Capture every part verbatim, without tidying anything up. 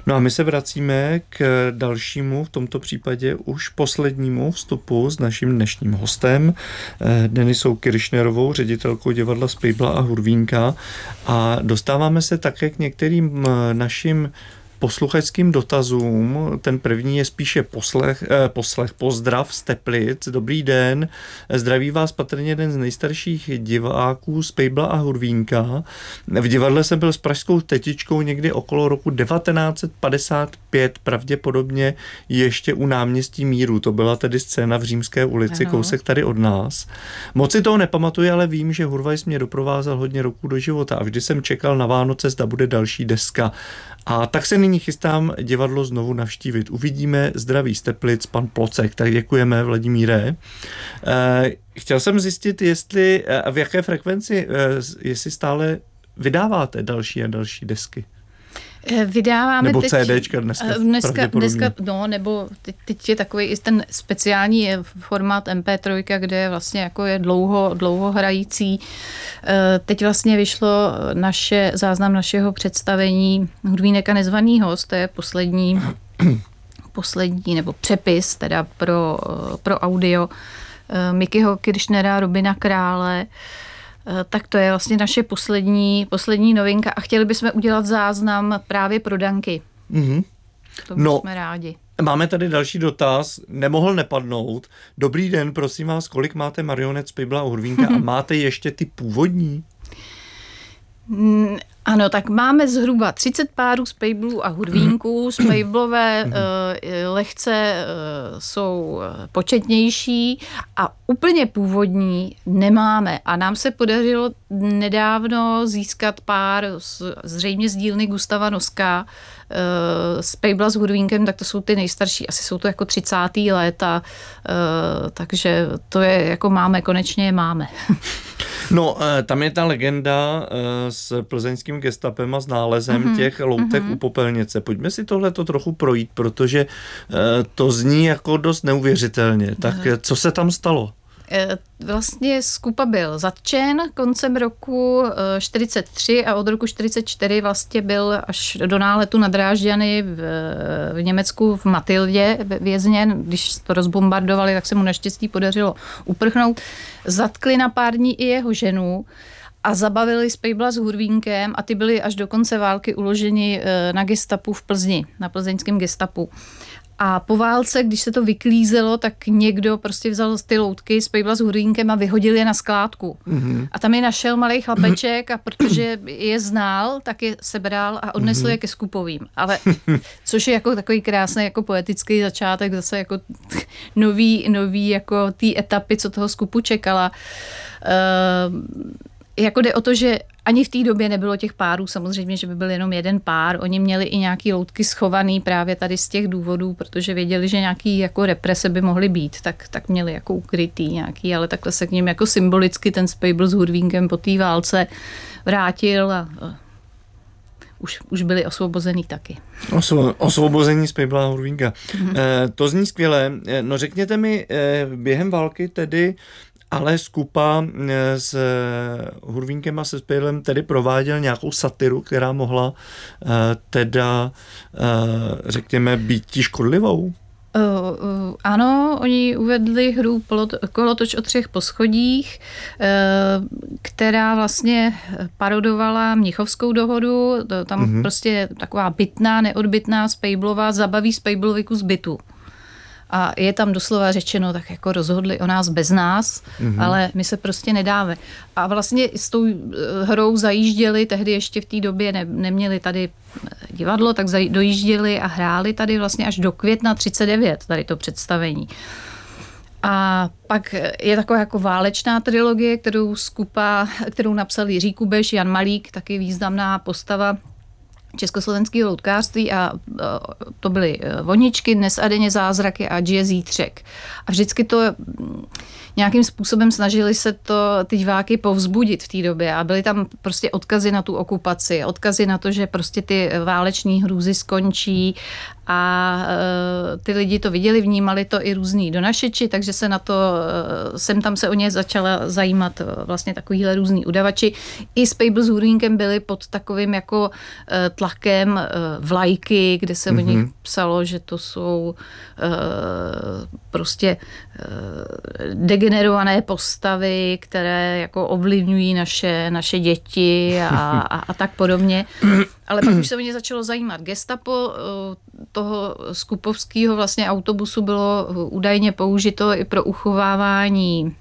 No a my se vracíme k dalšímu, v tomto případě už poslednímu vstupu s naším dnešním hostem, Denisou Kiršnerovou, ředitelkou divadla Spejbla a Hurvínka. A dostáváme se také k některým našim posluchačským dotazům. Ten první je spíše poslech, eh, poslech, pozdrav z Teplic. Dobrý den, zdraví vás patrně jeden z nejstarších diváků Spejbla a Hurvínka. V divadle jsem byl s pražskou tetičkou někdy okolo roku devatenáct set padesát pět, pravděpodobně ještě u náměstí Míru. To byla tedy scéna v Římské ulici, ano. Kousek tady od nás. Moc si toho nepamatuji, ale vím, že Hurvajs mě doprovázel hodně roků do života a vždy jsem čekal na Vánoce, zda bude další deska. A tak se nyní chystám divadlo znovu navštívit. Uvidíme, zdraví z Teplic, pan Plocek. Tak děkujeme, Vladimíre. E, chtěl jsem zjistit, jestli a v jaké frekvenci, e, jestli stále vydáváte další a další desky. Vydáváme nebo teď, CDčka dneska, dneska, dneska no, nebo teď, teď je takový i ten speciální formát em pé tři, kde vlastně jako je dlouho, dlouho hrající. Teď vlastně vyšlo naše, záznam našeho představení Hurvínek a nezvaný host, to je poslední, poslední nebo přepis teda pro, pro audio Mikyho Kiršnera, Robina Krále. Tak to je vlastně naše poslední, poslední novinka a chtěli bychom udělat záznam právě pro Danky. Mm-hmm. To bychom no, rádi. Máme tady další dotaz, nemohl nepadnout. Dobrý den, prosím vás, kolik máte marionet Spejbla a Hurvínka a máte ještě ty původní? Mm, ano, tak máme zhruba třicet párů Spejblů a Hurvínků. Spejblové uh, lehce uh, jsou početnější a úplně původní nemáme. A nám se podařilo nedávno získat pár z, zřejmě z dílny Gustava Noska, uh, Spejbla s Hurvínkem, tak to jsou ty nejstarší, asi jsou to jako třicátá léta, uh, takže to je jako máme, konečně je máme. No, tam je ta legenda s plzeňským gestapem a s nálezem mm-hmm. těch loutek mm-hmm. u Popelnice. Pojďme si tohleto trochu projít, protože to zní jako dost neuvěřitelně. Tak co se tam stalo? Vlastně Skupa byl zatčen koncem roku čtyřicet tři a od roku čtyřicet čtyři vlastně byl až do náletu na Drážďany v, v Německu v Matildě vězněn. Když to rozbombardovali, tak se mu naštěstí podařilo uprchnout. Zatkli na pár dní i jeho ženu a zabavili Spejbla s Hurvínkem a ty byli až do konce války uloženi na gestapu v Plzni, na plzeňském gestapu. A po válce, když se to vyklízelo, tak někdo prostě vzal ty loutky Spejbla s Hurvínkem a vyhodil je na skládku. Mm-hmm. A tam je našel malej chlapeček a protože je znal, tak je sebral a odnesl mm-hmm. je ke Skupovým. Ale což je jako takový krásný jako poetický začátek, zase jako nový, nový jako té etapy, co toho Skupu čekala. Uh, Jako jde o to, že ani v té době nebylo těch párů, samozřejmě, že by byl jenom jeden pár. Oni měli i nějaký loutky schovaný právě tady z těch důvodů, protože věděli, že nějaký jako represe by mohly být, tak, tak měli jako ukrytý nějaký, ale takhle se k ním jako symbolicky ten Spejbl s Hurvínkem po té válce vrátil a, a už, už byli osvobozený taky. Osvo, osvobození Spejbla a Hurvínka. Mm-hmm. E, to zní skvěle. No řekněte mi, e, během války tedy ale Skupa s Hurvínkem a se Spejblem tedy prováděl nějakou satiru, která mohla teda, řekněme, být škodlivou? Uh, uh, ano, oni uvedli hru Kolotoč o třech poschodích, uh, která vlastně parodovala Mnichovskou dohodu, to, tam mm-hmm. prostě taková bytná, neodbytná Spejblová zabaví Spejbloviku z bytu. A je tam doslova řečeno, tak jako rozhodli o nás bez nás, mm-hmm. ale my se prostě nedáme. A vlastně s tou hrou zajížděli, tehdy ještě v té době ne, neměli tady divadlo, tak zaj, dojížděli a hráli tady vlastně až do května třicet devět, tady to představení. A pak je taková jako válečná trilogie, kterou Skupa, kterou napsal Jiří Kubeš, Jan Malík, taky významná postava československého loutkářství a to byly Voničky, Dnes a denně zázraky a Džije zítřek. A vždycky to nějakým způsobem snažili se to ty diváky povzbudit v té době a byly tam prostě odkazy na tu okupaci, odkazy na to, že prostě ty váleční hrůzy skončí a ty lidi to viděli, vnímali to i různý donašeči, takže se na to, sem tam se o ně začala zajímat vlastně takovýhle různý udavači. I s Pejbl s Hurvínkem byli pod takovým jako tlakem vlajky, kde se mm-hmm. o nich psalo, že to jsou prostě degenerované postavy, které jako ovlivňují naše, naše děti a, a, a tak podobně. Ale pak už se o ně začalo zajímat. Gestapo toho skupovského vlastně autobusu bylo údajně použito i pro uchovávání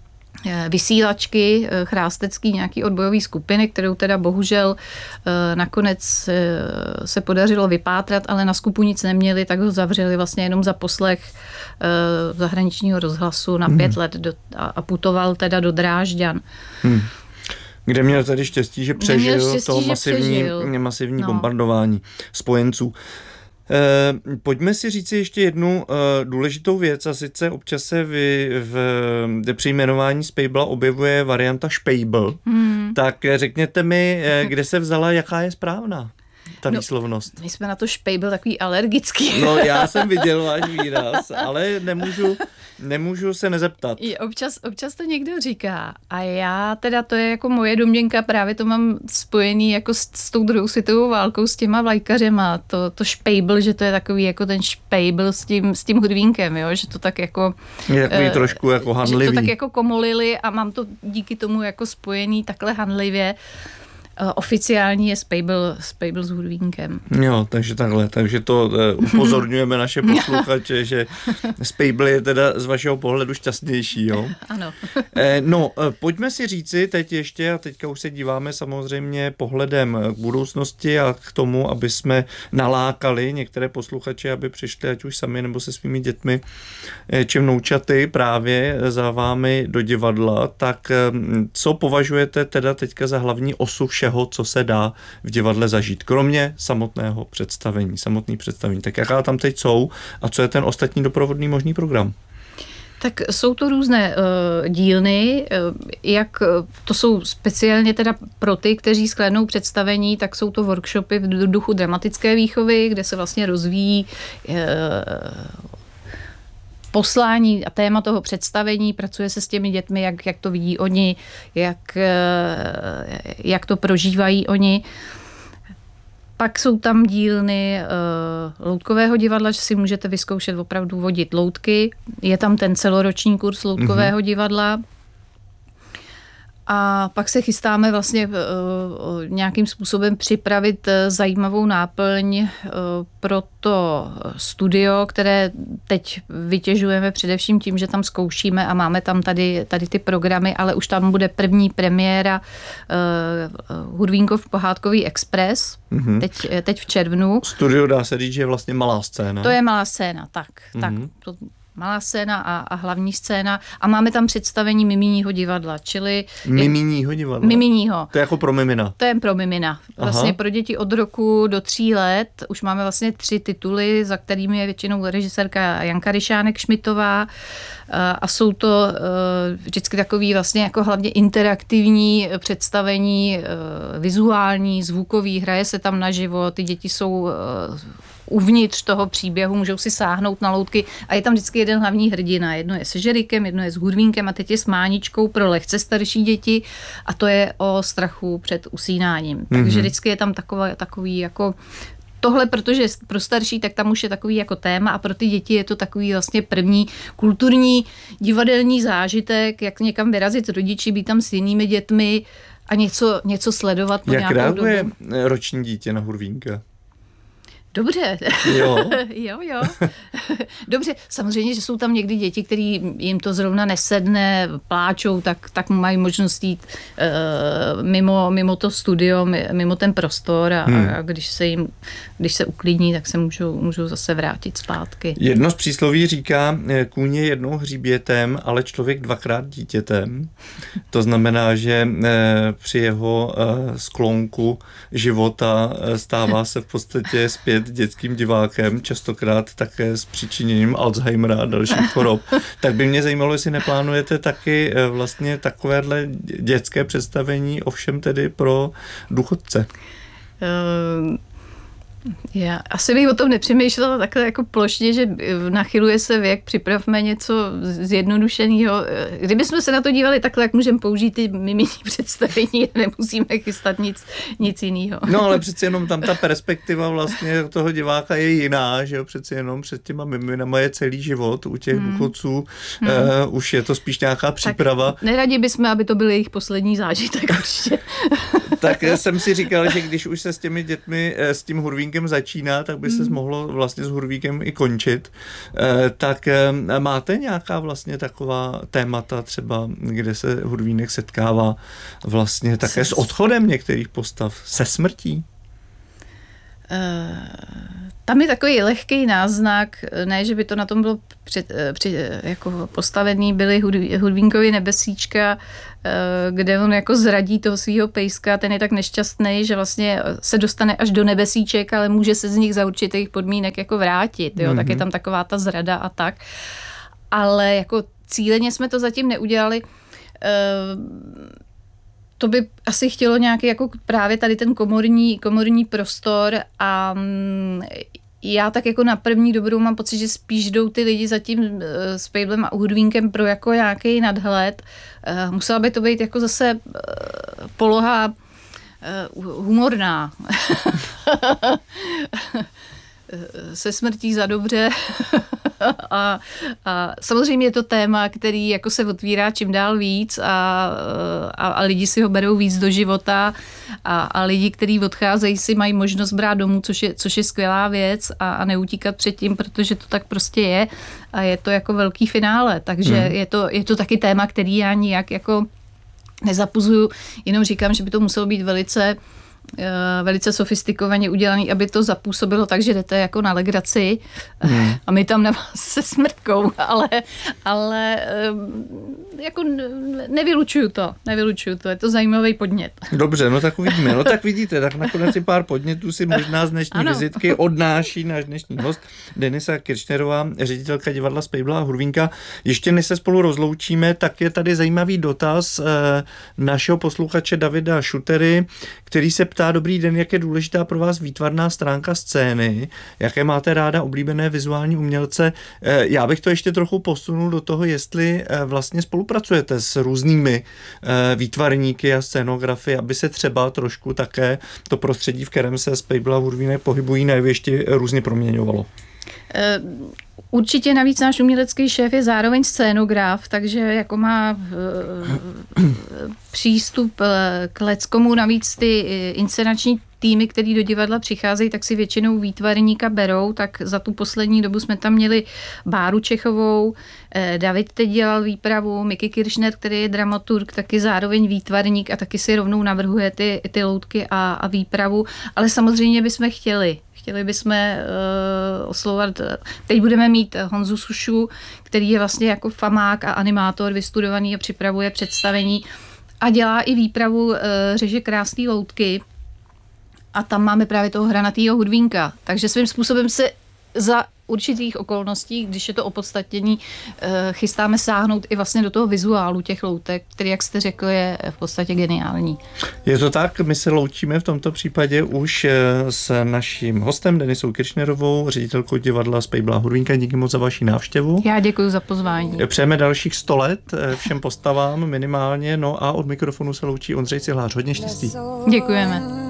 vysílačky chrástecký nějaký odbojový skupiny, kterou teda bohužel nakonec se podařilo vypátrat, ale na skupu nic neměli, tak ho zavřeli vlastně jenom za poslech zahraničního rozhlasu na pět hmm. let do, a putoval teda do Drážďan. Hmm. Kde měl tady štěstí, že přežil štěstí, toho masivní, že masivní no. bombardování spojenců. E, pojďme si říci ještě jednu e, důležitou věc, a sice občas se vy, v, v při jmenování Spejbla objevuje varianta Špejbl. Hmm. Tak řekněte mi, e, kde se vzala, jaká je správná ta no, výslovnost. My jsme na to Špejbl takový alergický. No já jsem viděl váš výraz, ale nemůžu, nemůžu se nezeptat. I občas, občas to někdo říká a já teda, to je jako moje domněnka, právě to mám spojený jako s, s tou druhou světovou válkou, s těma vlajkařema, to, to Špejbl, že to je takový jako ten Špejbl s tím, s tím Hurvínkem, jo? Že to tak jako... Je takový uh, trošku jako hanlivý. Že to tak jako komolili a mám to díky tomu jako spojený takhle hanlivě. Oficiální je Spejbl, Spejbl s Hurvínkem. Jo, takže takhle, takže to uh, upozorňujeme naše posluchače, že Spejbl je teda z vašeho pohledu šťastnější, jo? Ano. eh, no, eh, pojďme si říci teď ještě, a teďka už se díváme samozřejmě pohledem k budoucnosti a k tomu, aby jsme nalákali některé posluchače, aby přišli ať už sami nebo se svými dětmi eh, či vnoučaty právě za vámi do divadla, tak eh, co považujete teda teďka za hlavní osu všeho, co se dá v divadle zažít, kromě samotného představení, samotný představení. Tak jaká tam teď jsou a co je ten ostatní doprovodný možný program? Tak jsou to různé uh, dílny, uh, jak to jsou speciálně teda pro ty, kteří shlédnou představení, tak jsou to workshopy v duchu dramatické výchovy, kde se vlastně rozvíjí uh, poslání a téma toho představení, pracuje se s těmi dětmi, jak, jak to vidí oni, jak, jak to prožívají oni. Pak jsou tam dílny uh, loutkového divadla, že si můžete vyzkoušet opravdu vodit loutky. Je tam ten celoroční kurz loutkového mm-hmm. divadla. A pak se chystáme vlastně uh, nějakým způsobem připravit zajímavou náplň uh, pro to studio, které teď vytěžujeme především tím, že tam zkoušíme a máme tam tady, tady ty programy, ale už tam bude první premiéra uh, Hurvínkov pohádkový expres, mm-hmm. teď, teď v červnu. Studio dá se říct, že je vlastně malá scéna. To je malá scéna, tak. Mm-hmm. tak to, malá scéna a, a hlavní scéna a máme tam představení mimíního divadla, čili... Mimíního divadla? Mimíního. To je jako pro mimina? To je pro mimina. Vlastně Aha. pro děti od roku do tří let. Už máme vlastně tři tituly, za kterými je většinou režisérka Janka Ryšánek-Šmitová a jsou to vždycky takový vlastně jako hlavně interaktivní představení, vizuální, zvukový, hraje se tam naživo, ty děti jsou uvnitř toho příběhu, můžou si sáhnout na loutky a je tam vždycky jeden hlavní hrdina. Jedno je se Žerikem, jedno je s Hurvínkem a teď je s Máničkou pro lehce starší děti a to je o strachu před usínáním. Mm-hmm. Takže vždycky je tam taková, takový jako tohle, protože pro starší, tak tam už je takový jako téma a pro ty děti je to takový vlastně první kulturní divadelní zážitek, jak někam vyrazit s rodiči, být tam s jinými dětmi a něco, něco sledovat po jak nějakou dobu. Jak reaguje roční dítě na Hurvínka? Dobře. Jo. jo, jo. Dobře, samozřejmě, že jsou tam někdy děti, který jim to zrovna nesedne, pláčou, tak, tak mají možnost jít uh, mimo, mimo to studio, mimo ten prostor a, hmm. a když se jim, když se uklidní, tak se můžou, můžou zase vrátit zpátky. Jedno z přísloví říká, kůň je jednou hříbětem, ale člověk dvakrát dítětem. To znamená, že při jeho sklonku života stává se v podstatě zpět dětským divákem, častokrát také s přičiněním Alzheimera a dalších chorob. Tak by mě zajímalo, jestli neplánujete taky vlastně takovéhle dětské představení, ovšem tedy pro důchodce. Um... Já asi bych o tom nepřemýšlela takhle jako plošně, že nachyluje se věk, připravme něco zjednodušeného. Kdybychom se na to dívali takhle, jak můžeme použít ty mimení představení, nemusíme chystat nic, nic jiného. No ale přeci jenom tam ta perspektiva vlastně toho diváka je jiná, že jo, přeci jenom před těma miminama je celý život, u těch hmm. důchodců hmm. Uh, už je to spíš nějaká příprava. Tak neradi bychom, aby to byl jejich poslední zážitek určitě. Tak jsem si říkal, že když už se s těmi dětmi, s tím hurvínkem začíná, tak by se hmm. mohlo vlastně s hurvínkem i končit. Tak máte nějaká vlastně taková témata třeba, kde se hurvínek setkává vlastně také s odchodem některých postav, se smrtí? Uh, tam je takový lehký náznak, ne, že by to na tom bylo před, před, jako postavený, byly Hudvínkovi nebesíčka, uh, kde on jako zradí toho svého pejska, ten je tak nešťastný, že vlastně se dostane až do nebesíček, ale může se z nich za určitých podmínek jako vrátit, jo? Mm-hmm. Tak je tam taková ta zrada a tak. Ale jako cíleně jsme to zatím neudělali. Uh, To by asi chtělo nějaký jako právě tady ten komorní, komorní prostor a já tak jako na první dobrou mám pocit, že spíš jdou ty lidi za tím s Pejblem a Hudvínkem pro jako nějaký nadhled. Musela by to být jako zase poloha humorná. Se smrtí za dobře a, a samozřejmě je to téma, který jako se otvírá čím dál víc a, a, a lidi si ho berou víc do života a, a lidi, kteří odcházejí, si mají možnost brát domů, což je, což je skvělá věc a, a neutíkat před tím, protože to tak prostě je a je to jako velký finále, takže hmm. je, to, je to taky téma, který já nijak jako nezapuzuju, jenom říkám, že by to muselo být velice velice sofistikovaně udělaný, aby to zapůsobilo tak, že jdete jako na legraci hmm. a my tam na vás se smrtkou, ale, ale jako nevylučuju to, nevylučuju to, je to zajímavý podnět. Dobře, no tak uvidíme, no tak vidíte, tak nakonec si pár podnětů si možná z dnešní ano. vizitky odnáší náš dnešní host Denisa Kiršnerová, ředitelka divadla z Pejbla a Hurvínka. Ještě než se spolu rozloučíme, tak je tady zajímavý dotaz našeho posluchače Davida Šutery, který se ptá: dobrý den, jak je důležitá pro vás výtvarná stránka scény, jaké máte ráda oblíbené vizuální umělce. Já bych to ještě trochu posunul do toho, jestli vlastně spolupracujete s různými výtvarníky a scénografy, aby se třeba trošku také to prostředí, v kterém se z Pejbla a Hurvínek pohybují, ještě různě proměňovalo. Určitě navíc náš umělecký šéf je zároveň scénograf, takže jako má přístup k leckomu, navíc ty inscenační týmy, který do divadla přicházejí, tak si většinou výtvarníka berou, tak za tu poslední dobu jsme tam měli Báru Čechovou, David teď dělal výpravu, Miky Kiršner, který je dramaturg, taky zároveň výtvarník a taky si rovnou navrhuje ty, ty loutky a, a výpravu, ale samozřejmě bychom chtěli. Chtěli bychom uh, oslovovat, teď budeme mít Honzu Sušu, který je vlastně jako famák a animátor, vystudovaný a připravuje představení a dělá i výpravu, uh, řeže krásné loutky a tam máme právě toho hranatýho Hudvínka. Takže svým způsobem se za určitých okolností, když je to opodstatnění, chystáme sáhnout i vlastně do toho vizuálu těch loutek, který, jak jste řekl, je v podstatě geniální. Je to tak, my se loučíme v tomto případě už s naším hostem Denisou Kiršnerovou, ředitelkou divadla z Pejbla a Hurvínka. Díky moc za vaši návštěvu. Já děkuji za pozvání. Přejeme dalších sto let všem postavám minimálně, no a od mikrofonu se loučí Ondřej Cihlář. Hodně štěstí. Děkujeme.